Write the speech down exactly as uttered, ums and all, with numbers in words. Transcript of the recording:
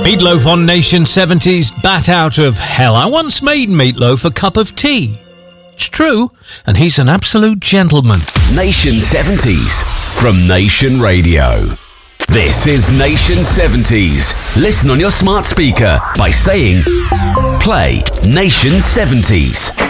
Meatloaf on Nation seventies, Bat Out of Hell. I once made Meatloaf a cup of tea. It's true, and he's an absolute gentleman. Nation seventies from Nation Radio. This is Nation seventies. Listen on your smart speaker by saying, play Nation seventies.